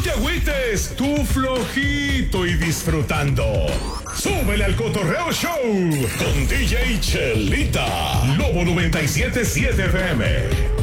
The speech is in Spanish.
te agüites, tú flojito y disfrutando. Súbele al Cotorreo Show con DJ Chelita, Lobo 97.7 FM.